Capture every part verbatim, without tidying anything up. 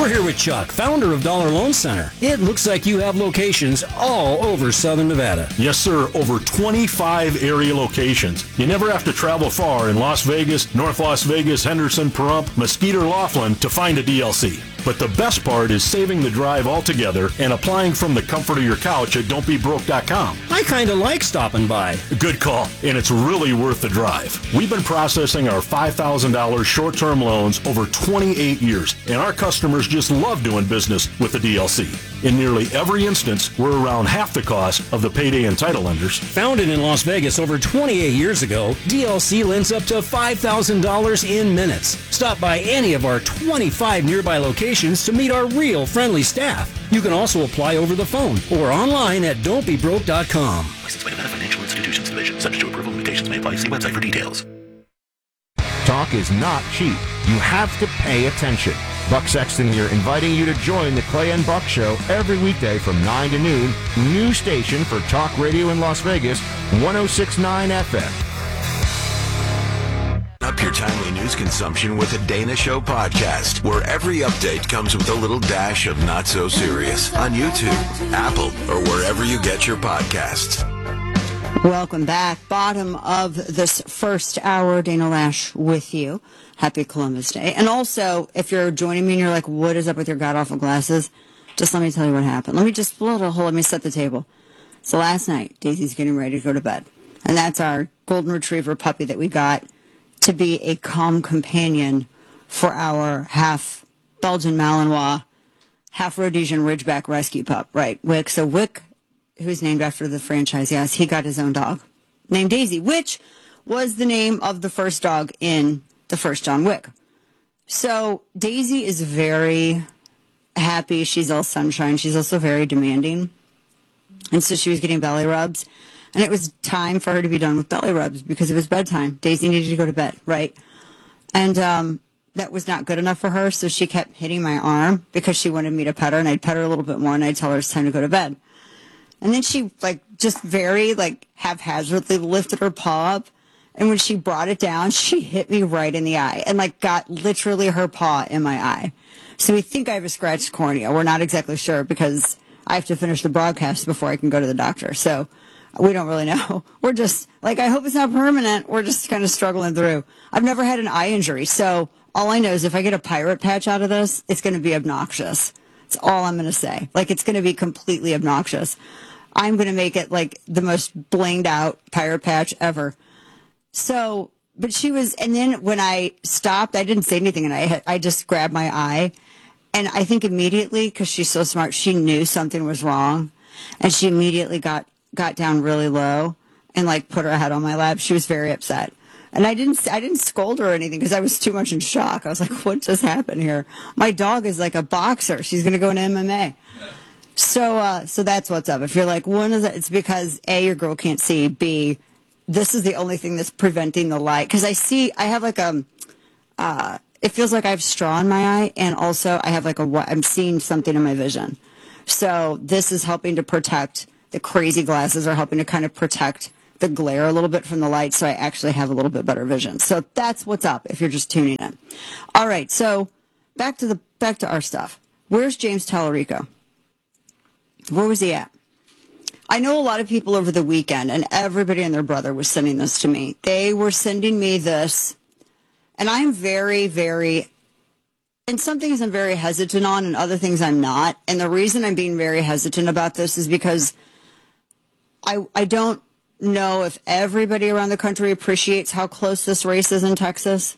We're here with Chuck, founder of Dollar Loan Center. It looks like you have locations all over Southern Nevada. Yes, sir. Over twenty-five area locations. You never have to travel far in Las Vegas, North Las Vegas, Henderson, Pahrump, Mesquite, or Laughlin to find a D L C. But the best part is saving the drive altogether and applying from the comfort of your couch at don't be broke dot com. I kind of like stopping by. Good call, and it's really worth the drive. We've been processing our five thousand dollars short-term loans over twenty-eight years, and our customers just love doing business with the D L C. In nearly every instance, we're around half the cost of the payday and title lenders. Founded in Las Vegas over twenty-eight years ago, D L C lends up to five thousand dollars in minutes. Stop by any of our twenty-five nearby locations to meet our real friendly staff. You can also apply over the phone or online at don't be broke dot com. Licensed by Nevada Financial Institutions Division. Subject to approval, limitations may apply. See website for details. Talk is not cheap. You have to pay attention. Buck Sexton here, inviting you to join the Clay and Buck Show every weekday from nine to noon. New station for talk radio in Las Vegas, one oh six point nine F M. Up your timely news consumption with a Dana Show podcast, where every update comes with a little dash of not so serious on YouTube, Apple, or wherever you get your podcasts. Welcome back. Bottom of this first hour, Dana Lash with you. Happy Columbus Day. And also, if you're joining me and you're like, what is up with your god-awful glasses? Just let me tell you what happened. Let me just blow a hole. Let me set the table. So last night, Daisy's getting ready to go to bed. And that's our golden retriever puppy that we got to be a calm companion for our half Belgian Malinois, half Rhodesian Ridgeback rescue pup. Right, Wick. So Wick, who's named after the franchise, yes, he got his own dog named Daisy, which was the name of the first dog in the first John Wick. So Daisy is very happy. She's all sunshine. She's also very demanding. And so she was getting belly rubs. And it was time for her to be done with belly rubs because it was bedtime. Daisy needed to go to bed, right? And um, that was not good enough for her, so she kept hitting my arm because she wanted me to pet her, and I'd pet her a little bit more, and I'd tell her it's time to go to bed. And then she, like, just very, like, haphazardly lifted her paw up, and when she brought it down, she hit me right in the eye and, like, got literally her paw in my eye. So we think I have a scratched cornea. We're not exactly sure because I have to finish the broadcast before I can go to the doctor. So we don't really know. We're just, like, I hope it's not permanent. We're just kind of struggling through. I've never had an eye injury, so all I know is if I get a pirate patch out of this, it's going to be obnoxious. That's all I'm going to say. Like, it's going to be completely obnoxious. I'm going to make it, like, the most blinged out pirate patch ever. So, but she was, and then when I stopped, I didn't say anything, and I, I just grabbed my eye. And I think immediately, because she's so smart, she knew something was wrong. And she immediately got got down really low and like put her head on my lap. She was very upset. And I didn't I didn't scold her or anything because I was too much in shock. I was like, what just happened here? My dog is like a boxer. She's going to go into M M A. So uh, so that's what's up. If you're like, when is it? It's because A, your girl can't see. B, this is the only thing that's preventing the light. Because I see, I have like a, uh, it feels like I have straw in my eye. And also I have like a, I'm seeing something in my vision. So this is helping to protect. The crazy glasses are helping to kind of protect the glare a little bit from the light, so I actually have a little bit better vision. So that's what's up if you're just tuning in. All right, so back to the back to our stuff. Where's James Tallarico? Where was he at? I know a lot of people over the weekend, and everybody and their brother was sending this to me. They were sending me this, and I'm very, very... And some things I'm very hesitant on, and other things I'm not. And the reason I'm being very hesitant about this is because I I don't know if everybody around the country appreciates how close this race is in Texas.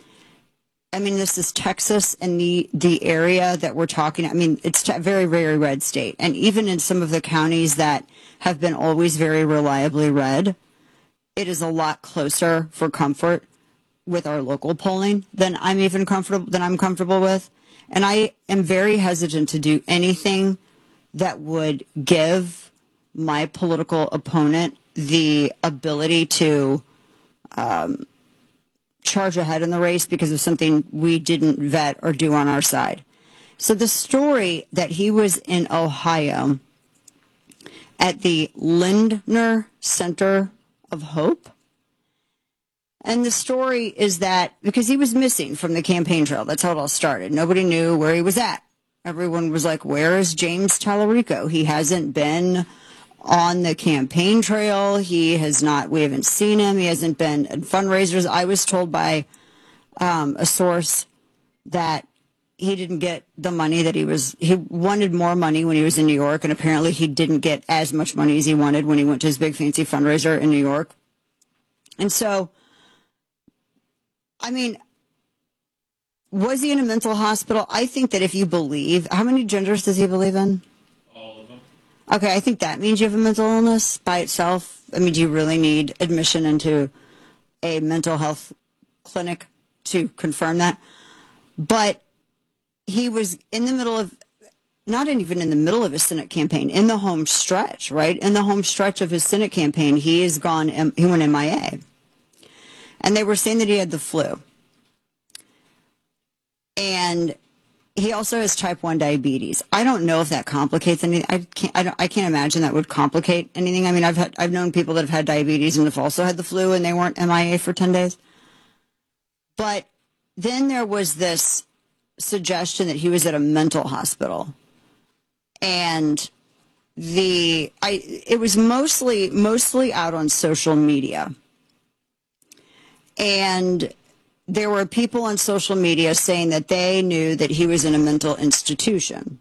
I mean, this is Texas and the, the area that we're talking. I mean, it's a very, very red state. And even in some of the counties that have been always very reliably red, it is a lot closer for comfort with our local polling than I'm even comfortable than I'm comfortable with. And I am very hesitant to do anything that would give my political opponent the ability to um, charge ahead in the race because of something we didn't vet or do on our side. So the story that he was in Ohio at the Lindner Center of Hope. And the story is that because he was missing from the campaign trail, that's how it all started. Nobody knew where he was at. everyone was like, where is James Tallarico? He hasn't been on the campaign trail. He has not, we haven't seen him. He hasn't been at fundraisers. I was told by um, a source that he didn't get the money that he was, he wanted more money when he was in New York, and apparently he didn't get as much money as he wanted when he went to his big fancy fundraiser in New York. And so, I mean, was he in a mental hospital? I think that if you believe, how many genders does he believe in? All of them. Okay, I think that means you have a mental illness by itself. I mean, do you really need admission into a mental health clinic to confirm that? But he was in the middle of, not even in the middle of his Senate campaign, in the home stretch, right? In the home stretch of his Senate campaign, he is gone, he went M I A. And they were saying that he had the flu. And he also has type one diabetes. I don't know if that complicates anything. I can't, I, don't, I can't imagine that would complicate anything. I mean, I've had, I've known people that have had diabetes and have also had the flu, and they weren't M I A for ten days. But then there was this suggestion that he was at a mental hospital. And the, I, it was mostly, mostly out on social media. And there were people on social media saying that they knew that he was in a mental institution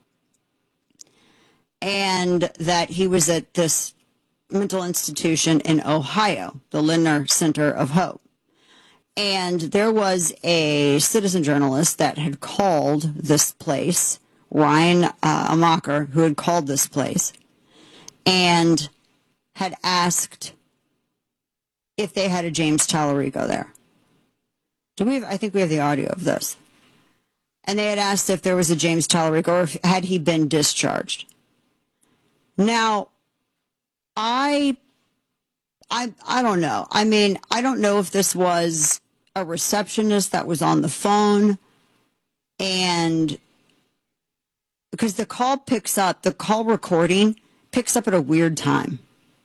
and that he was at this mental institution in Ohio, the Lindner Center of Hope. And there was a citizen journalist that had called this place, Ryan uh, Amacher, who had called this place and had asked if they had a James Tallarico there. Do we have, I think we have the audio of this. And they had asked if there was a James Tallarico or if, had he been discharged. Now, I, I, I don't know. I mean, I don't know if this was a receptionist that was on the phone, and because the call picks up, the call recording picks up at a weird time.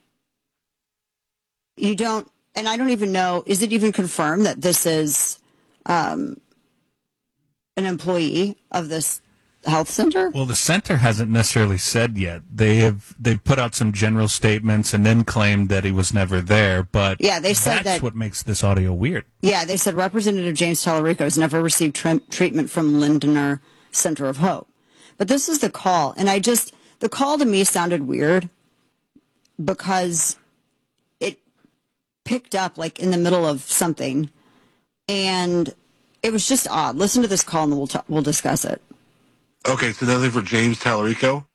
You don't, and I don't even know, is it even confirmed that this is um, an employee of this health center? Well, the center hasn't necessarily said yet. They have they put out some general statements and then claimed that he was never there. But yeah, they said that's that, what makes this audio weird. Yeah, they said Representative James Tallarico has never received tre- treatment from Lindner Center of Hope. But this is the call, and I just the call to me sounded weird because it picked up like in the middle of something, and it was just odd. Listen to this call, and we'll t- we'll discuss it. Okay, so nothing for James Tallarico?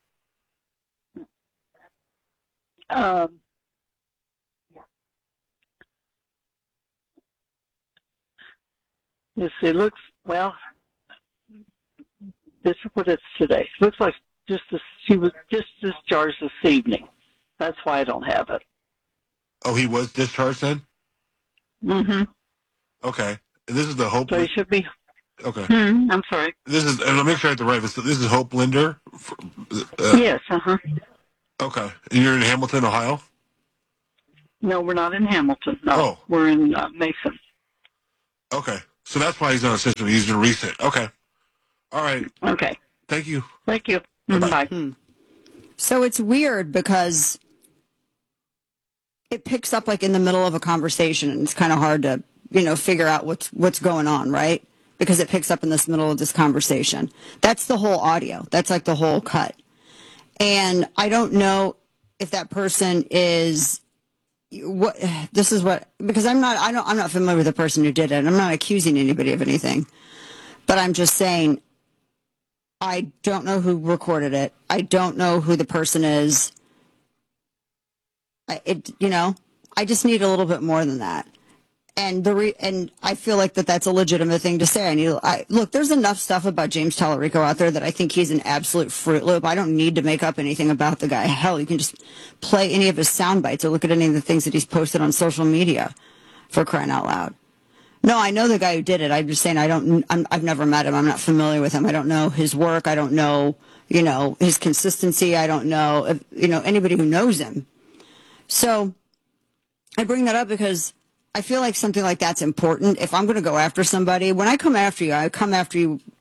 Um, let's see, looks, well, this is what it's today. Looks like just this, she was just discharged this evening. That's why I don't have it. Oh, he was discharged then? Mm-hmm. Okay. And this is the Hope... So he should be... Okay. Hmm, I'm sorry. This is, and I'll make sure I have the right, this is Hope Linder? Uh, yes, uh-huh. Okay. And you're in Hamilton, Ohio? No, we're not in Hamilton. No, oh. We're in uh, Mason. Okay. So that's why he's on a system. He's in recent. Okay. All right. Okay. Thank you. Thank you. Bye-bye. Bye. Hmm. So it's weird because it picks up like in the middle of a conversation, and it's kind of hard to, you know, figure out what's what's going on, right? Because it picks up in this middle of this conversation. That's the whole audio. That's like the whole cut. And I don't know if that person is what this is what because I'm not I don't I'm not familiar with the person who did it. I'm not accusing anybody of anything. But I'm just saying I don't know who recorded it. I don't know who the person is. I, it you know, I just need a little bit more than that. And the re- and I feel like that that's a legitimate thing to say. I need I, look. There's enough stuff about James Tallarico out there that I think he's an absolute Fruit Loop. I don't need to make up anything about the guy. Hell, you can just play any of his sound bites or look at any of the things that he's posted on social media. For crying out loud! No, I know the guy who did it. I'm just saying I don't. I'm, I've never met him. I'm not familiar with him. I don't know his work. I don't know, you know, his consistency. I don't know, if, you know, anybody who knows him. So I bring that up because I feel like something like that's important. If I'm going to go after somebody, when I come after you, I come after you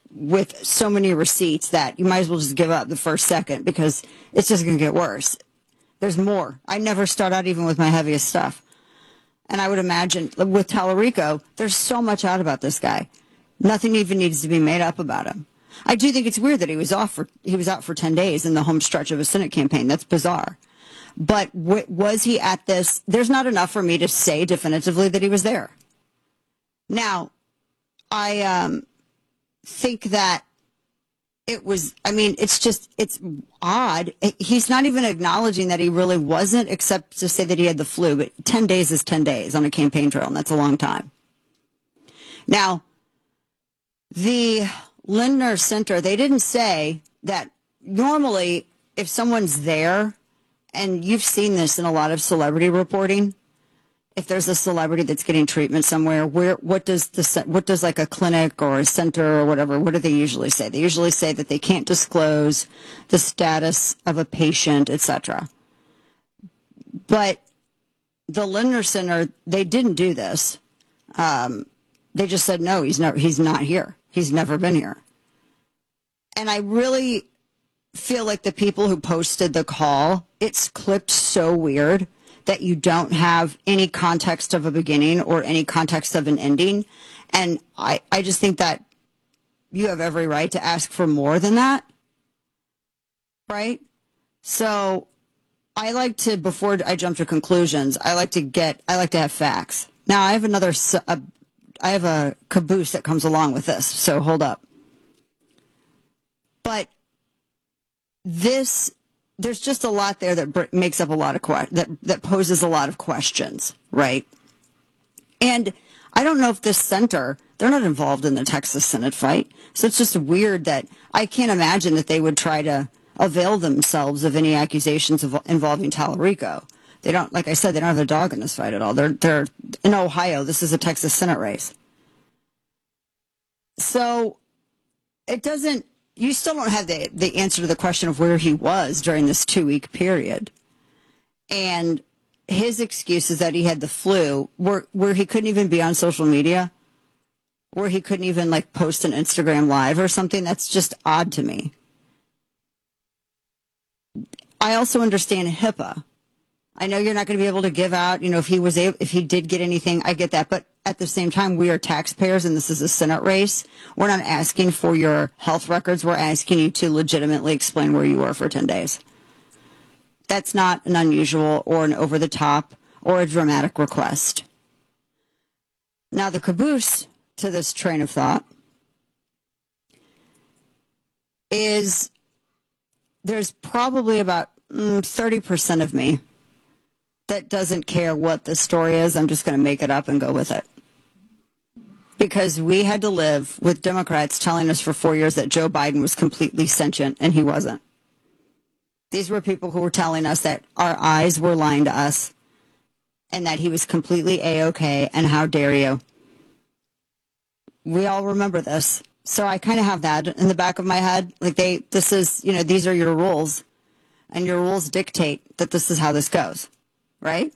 with so many receipts that you might as well just give up the first second because it's just going to get worse. There's more. I never start out even with my heaviest stuff. And I would imagine with Tallarico, there's so much out about this guy. Nothing even needs to be made up about him. I do think it's weird that he was off for he was out for ten days in the home stretch of a Senate campaign. That's bizarre. But w- was he at this? There's not enough for me to say definitively that he was there. Now, I um, think that it was, I mean, it's just, it's odd. He's not even acknowledging that he really wasn't, except to say that he had the flu. But ten days is ten days on a campaign trail, and that's a long time. Now, the Lindner Center, they didn't say that normally if someone's there, and you've seen this in a lot of celebrity reporting, if there's a celebrity that's getting treatment somewhere, where what does the what does like a clinic or a center or whatever, what do they usually say? They usually say that they can't disclose the status of a patient, et cetera. But the Lindner Center, they didn't do this. Um, they just said no, he's never he's not here. He's never been here. And I really feel like the people who posted the call, it's clipped so weird that you don't have any context of a beginning or any context of an ending. And I, I just think that you have every right to ask for more than that. Right? So I like to, before I jump to conclusions, I like to get, I like to have facts. Now I have another, uh, I have a caboose that comes along with this. So hold up. But this, there's just a lot there that br- makes up a lot of que- that that poses a lot of questions, right? And I don't know if this center, they're not involved in the Texas Senate fight, so it's just weird that I can't imagine that they would try to avail themselves of any accusations of, involving Tallarico. They don't, like I said, they don't have a dog in this fight at all. They're they're in Ohio. This is a Texas Senate race, so it doesn't. You still don't have the, the answer to the question of where he was during this two-week period. And his excuse is that he had the flu, where, where he couldn't even be on social media, where he couldn't even, like, post an Instagram Live or something. That's just odd to me. I also understand HIPAA. I know you're not going to be able to give out, you know, if he was able, if he did get anything, I get that. But at the same time, we are taxpayers and this is a Senate race. We're not asking for your health records. We're asking you to legitimately explain where you were for ten days. That's not an unusual or an over the top or a dramatic request. Now, the caboose to this train of thought is there's probably about mm, thirty percent of me that doesn't care what the story is. I'm just going to make it up and go with it. Because we had to live with Democrats telling us for four years that Joe Biden was completely sentient, and he wasn't. These were people who were telling us that our eyes were lying to us and that he was completely A-okay, and how dare you. We all remember this. So I kind of have that in the back of my head. Like they, this is, you know, these are your rules, and your rules dictate that this is how this goes. Right?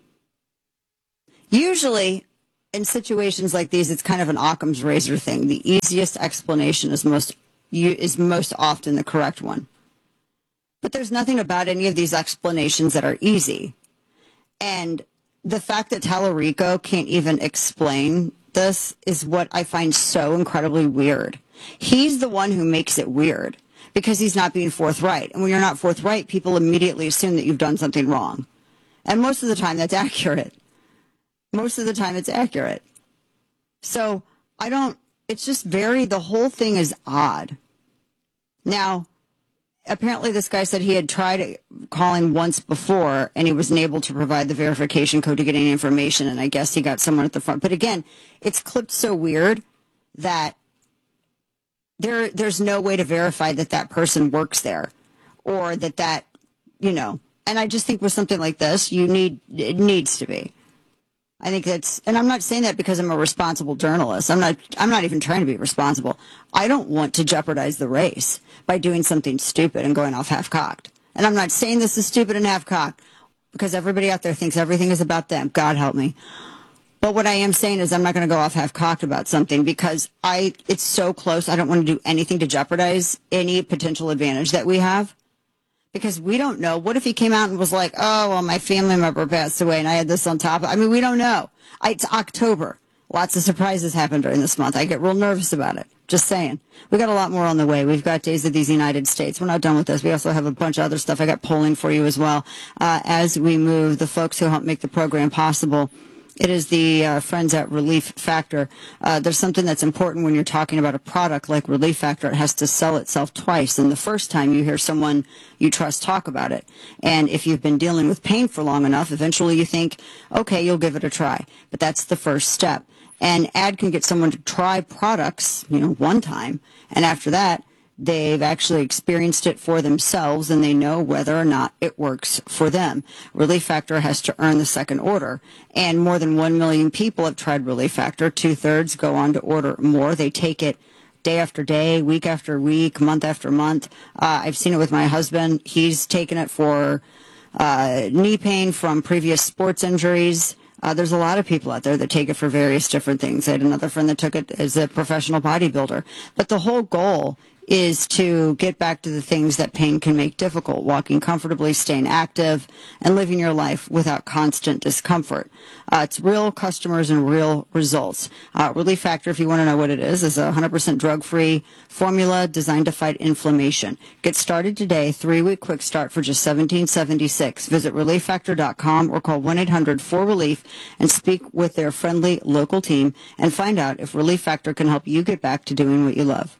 Usually, in situations like these, it's kind of an Occam's razor thing. The easiest explanation is most is most often the correct one. But there's nothing about any of these explanations that are easy. And the fact that Tallarico can't even explain this is what I find so incredibly weird. He's the one who makes it weird because he's not being forthright. And when you're not forthright, people immediately assume that you've done something wrong. And most of the time, that's accurate. Most of the time, it's accurate. So I don't, it's just very, the whole thing is odd. Now, apparently this guy said he had tried calling once before, and he wasn't able to provide the verification code to get any information, and I guess he got someone at the front. But again, it's clipped so weird that there there's no way to verify that that person works there, or that that, you know, and I just think with something like this, you need, it needs to be. I think that's, and I'm not saying that because I'm a responsible journalist. I'm not, I'm not even trying to be responsible. I don't want to jeopardize the race by doing something stupid and going off half-cocked. And I'm not saying this is stupid and half-cocked because everybody out there thinks everything is about them. God help me. But what I am saying is I'm not going to go off half-cocked about something because I it's so close. I don't want to do anything to jeopardize any potential advantage that we have because we don't know. What if he came out and was like, oh, well, my family member passed away and I had this on top of I mean, we don't know. I, it's October. Lots of surprises happen during this month. I get real nervous about it. Just saying. We got a lot more on the way. We've got Days of these United States. We're not done with this. We also have a bunch of other stuff. I got polling for you as well. Uh, as we move, the folks who help make the program possible, it is the uh, friends at Relief Factor. Uh, there's something that's important when you're talking about a product like Relief Factor. It has to sell itself twice. And the first time you hear someone you trust talk about it. And if you've been dealing with pain for long enough, eventually you think, okay, you'll give it a try. But that's the first step. And ad can get someone to try products, you know, one time. And after that, they've actually experienced it for themselves and they know whether or not it works for them. Relief Factor has to earn the second order. And more than one million people have tried Relief Factor. Two-thirds go on to order more. They take it day after day, week after week, month after month. Uh, I've seen it with my husband. He's taken it for uh, knee pain from previous sports injuries. Uh, there's a lot of people out there that take it for various different things. I had another friend that took it as a professional bodybuilder. But the whole goal is to get back to the things that pain can make difficult, walking comfortably, staying active, and living your life without constant discomfort. Uh, it's real customers and real results. Uh, Relief Factor, if you want to know what it is, is a one hundred percent drug-free formula designed to fight inflammation. Get started today, three-week quick start for just seventeen seventy-six. Visit relief factor dot com or call one eight hundred four relief and speak with their friendly local team and find out if Relief Factor can help you get back to doing what you love.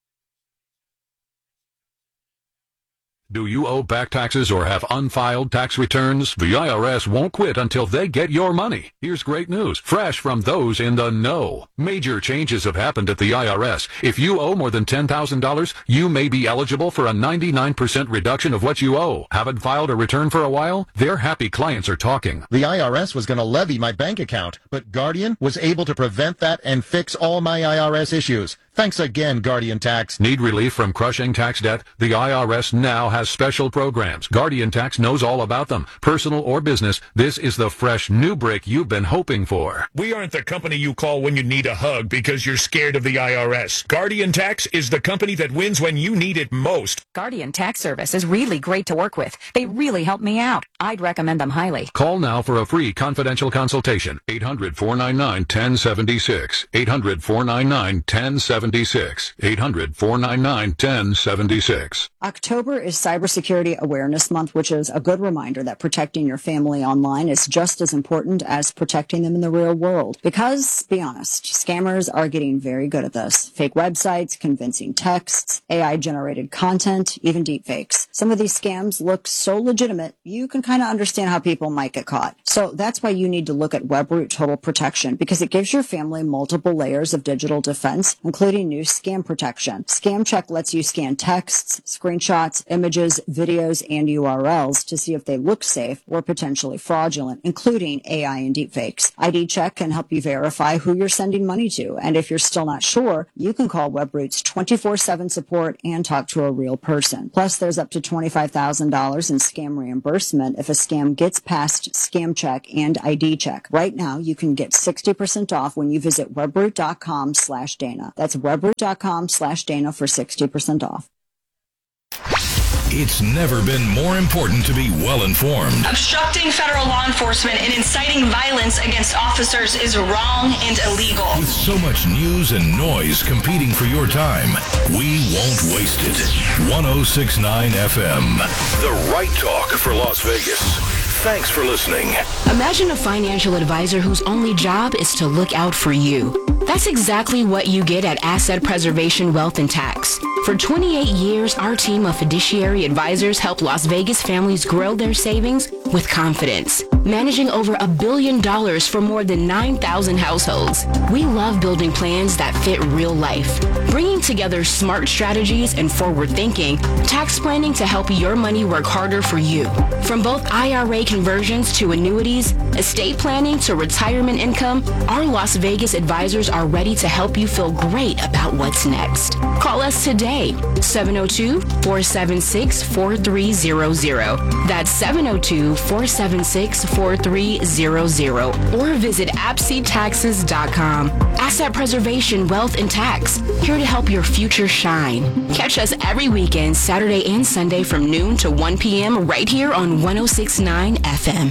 Do you owe back taxes or have unfiled tax returns? The I R S won't quit until they get your money. Here's great news, fresh from those in the know. Major changes have happened at the I R S. If you owe more than ten thousand dollars, you may be eligible for a ninety-nine percent reduction of what you owe. Haven't filed a return for a while? Their happy clients are talking. The I R S was going to levy my bank account, but Guardian was able to prevent that and fix all my I R S issues. Thanks again, Guardian Tax. Need relief from crushing tax debt? The I R S now has special programs. Guardian Tax knows all about them. Personal or business, this is the fresh new break you've been hoping for. We aren't the company you call when you need a hug because you're scared of the I R S. Guardian Tax is the company that wins when you need it most. Guardian Tax Service is really great to work with. They really help me out. I'd recommend them highly. Call now for a free confidential consultation. eight hundred four nine nine one zero seven six. eight hundred four nine nine one zero seven six. eight hundred four nine nine one zero seven six. October is Cybersecurity Awareness Month, which is a good reminder that protecting your family online is just as important as protecting them in the real world. Because, be honest, scammers are getting very good at this. Fake websites, convincing texts, A I-generated content, even deepfakes. Some of these scams look so legitimate, you can kind of understand how people might get caught. So that's why you need to look at Webroot Total Protection, because it gives your family multiple layers of digital defense, including new scam protection. Scam Check lets you scan texts, screenshots, images, videos, and U R Ls to see if they look safe or potentially fraudulent, including A I and deepfakes. I D Check can help you verify who you're sending money to, and if you're still not sure, you can call Webroot's twenty-four seven support and talk to a real person. Plus, there's up to twenty-five thousand dollars in scam reimbursement if a scam gets past Scam Check and I D Check. Right now, you can get sixty percent off when you visit webroot.com slash Dana. That's webroot.com slash Dana for sixty percent off. It's never been more important to be well-informed. Obstructing federal law enforcement and inciting violence against officers is wrong and illegal. With so much news and noise competing for your time, we won't waste it. one oh six point nine F M. The right talk for Las Vegas. Thanks for listening. Imagine a financial advisor whose only job is to look out for you. That's exactly what you get at Asset Preservation Wealth and Tax. For twenty-eight years, our team of fiduciary advisors help Las Vegas families grow their savings with confidence, managing over a billion dollars for more than nine thousand households. We love building plans that fit real life, bringing together smart strategies and forward thinking, tax planning to help your money work harder for you. From both I R A conversions to annuities, estate planning to retirement income, our Las Vegas advisors are ready to help you feel great about what's next. Call us today, seven oh two, four seven six, four three zero zero. That's seven oh two, four seven six, four three zero zero or visit abc taxes dot com. Asset Preservation Wealth and Tax, here to help your future shine. Catch us every weekend, Saturday and Sunday from noon to one p.m. right here on one oh six point nine F M.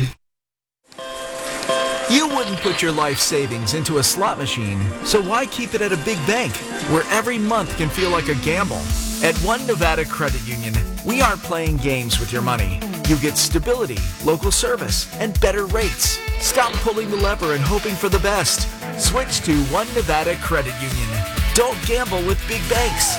You wouldn't put your life savings into a slot machine, so why keep it at a big bank where every month can feel like a gamble? At One Nevada Credit Union, we aren't playing games with your money. You get stability, local service, and better rates. Stop pulling the lever and hoping for the best. Switch to One Nevada Credit Union. Don't gamble with big banks.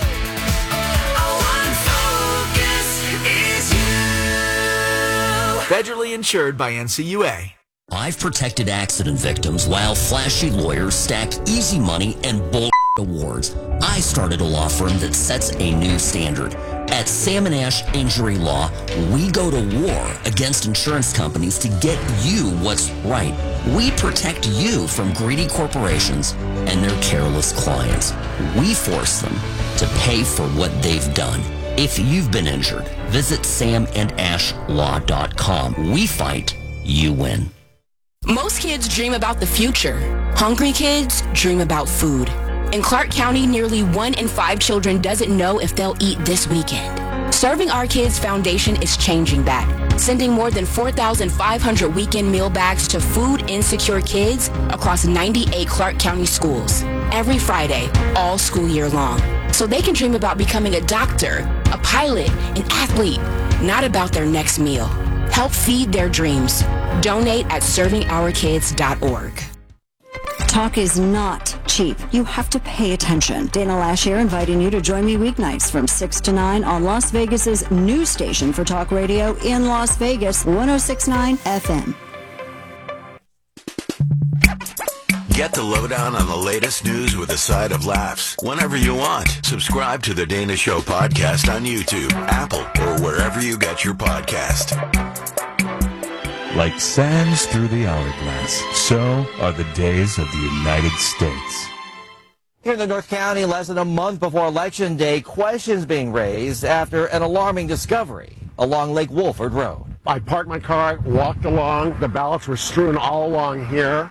Federally insured by N C U A. I've protected accident victims while flashy lawyers stack easy money and bull awards. I started a law firm that sets a new standard. At Sam and Ash Injury Law, we go to war against insurance companies to get you what's right. We protect you from greedy corporations and their careless clients. We force them to pay for what they've done. If you've been injured, visit sam and ash law dot com. We fight, you win. Most kids dream about the future. Hungry kids dream about food. In Clark County, nearly one in five children doesn't know if they'll eat this weekend. Serving Our Kids Foundation is changing that, sending more than four thousand five hundred weekend meal bags to food-insecure kids across ninety-eight Clark County schools every Friday, all school year long, so they can dream about becoming a doctor, a pilot, an athlete, not about their next meal. Help feed their dreams. Donate at serving our kids dot org. Talk is not cheap. You have to pay attention. Dana Lash here, inviting you to join me weeknights from six to nine on Las Vegas's new station for talk radio in Las Vegas, one oh six point nine F M. Get the lowdown on the latest news with a side of laughs whenever you want. Subscribe to the Dana Show podcast on YouTube, Apple, or wherever you get your podcast. Like sands through the hourglass, so are the days of the United States. Here in the North County, less than a month before Election Day, questions being raised after an alarming discovery along Lake Wolford Road. I parked my car, walked along. The ballots were strewn all along here.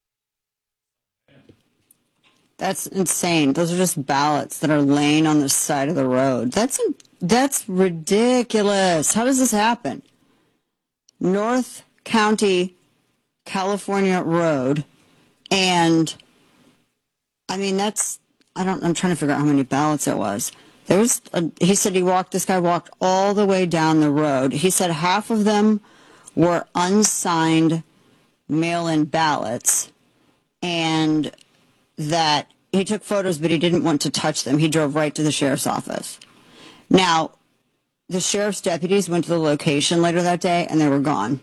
That's insane. Those are just ballots that are laying on the side of the road. That's that's ridiculous. How does this happen? North County, California Road, and I mean that's I don't I'm trying to figure out how many ballots it was. There was a, he said he walked this guy walked all the way down the road. He said half of them were unsigned mail-in ballots, and that he took photos, but he didn't want to touch them. He drove right to the sheriff's office. Now, the sheriff's deputies went to the location later that day, and they were gone.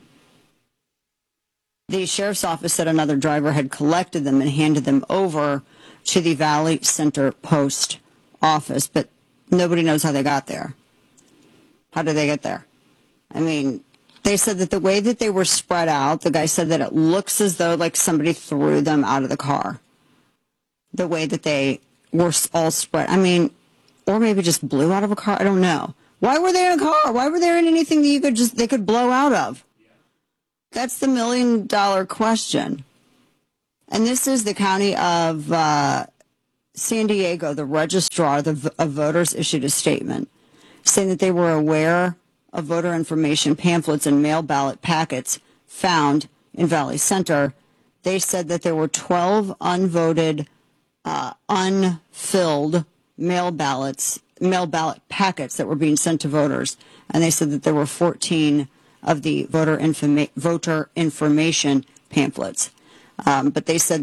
The sheriff's office said another driver had collected them and handed them over to the Valley Center Post office, but nobody knows how they got there. How did they get there? I mean, they said that the way that they were spread out, the guy said that it looks as though like somebody threw them out of the car. The way that they were all spread. I mean, or maybe just blew out of a car. I don't know. Why were they in a car? Why were they in anything that you could just, they could blow out of? That's the million dollar question. And this is the county of uh, San Diego. The registrar the, of voters issued a statement saying that they were aware of voter information pamphlets and mail ballot packets found in Valley Center. They said that there were twelve unvoted, uh, unfilled mail ballots, mail ballot packets that were being sent to voters. And they said that there were fourteen of the voter, informa- voter information pamphlets. Um, but they said